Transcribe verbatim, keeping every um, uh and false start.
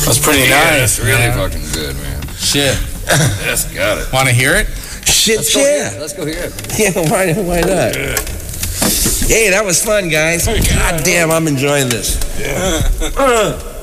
That's pretty Yeah, nice. that's really man. fucking good, man. Shit. That's got it. Want to hear it? Shit, Let's go hear it. yeah. Let's go hear it. Yeah, why, why not? Hey, that was fun, guys. God damn, I'm enjoying this. Yeah. Uh.